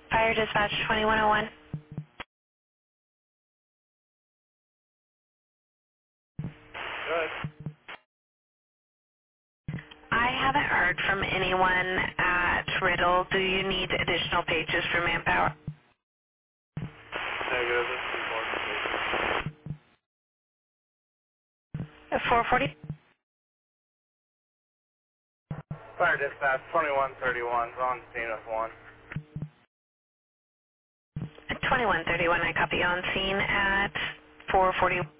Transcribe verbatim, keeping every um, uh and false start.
Fire dispatch twenty-one oh one. Good. I haven't heard from anyone at Riddle. Do you need additional pages for manpower? Negative. This is more information. four forty? Fire dispatch twenty-one thirty-one is on scene with one. twenty-one thirty-one, I copy on scene at four forty.